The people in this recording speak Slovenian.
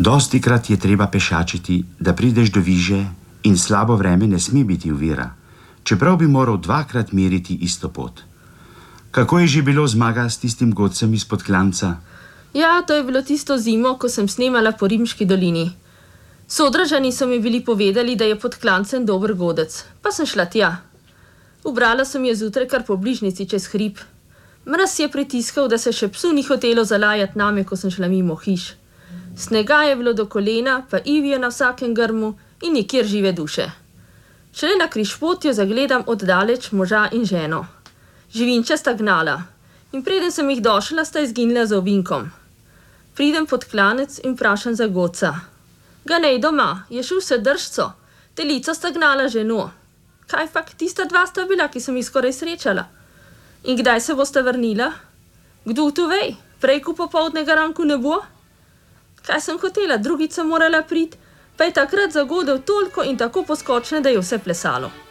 Dostikrat je treba pešačiti, da prideš do viže in slabo vreme ne sme biti ovira, čeprav bi moral dvakrat meriti isto pot. Kako je že bilo zmaga s tistim godcem izpod klanca? Ja, to je bilo tisto zimo, ko sem snemala po Rimški dolini. Sodražani so mi bili povedali, da je pod klancem dober godec, pa sem šla tja. Ubrala sem je zjutraj kar po bližnici čez hrib. Mraz je pritiskal, da se še psu ni hotelo zalajati name, ko sem šla mimo hiš. Snega je bilo do kolena, pa ivije na vsakem grmu in nikjer žive duše. Šele na križpotju zagledam oddaleč moža in ženo. Živinča sta gnala in preden sem jih došla, sta izginila za ovinkom. Pridem pod klanec in vprašam za godca. Ga nej doma, je šel vse držco, telico sta gnala ženo. Kaj fak, tista dva sta bila, ki sem jih skoraj srečala. In kdaj se boste vrnila? Kdo to vej, prej ko popoldnega ranku ne bo? Kaj sem hotela, drugič sem morala priti, pa je takrat zagodel toliko in tako poskočne, da je vse plesalo.